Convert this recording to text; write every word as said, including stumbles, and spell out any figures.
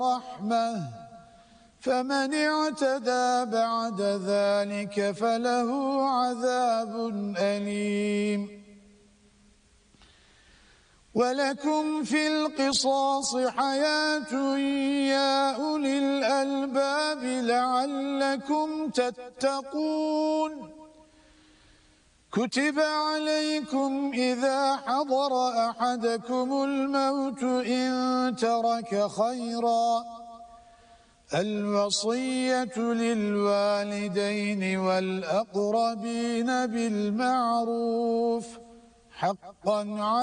رحمة فمن اعتدى بعد ذلك فله عذاب أليم ولكم في القصاص حياة يا أولي الألباب لعلكم تتقون كتب عليكم إذا حضر أحدكم الموت إن ترك خيرا الوصية للوالدين والأقربين بالمعروف حقا على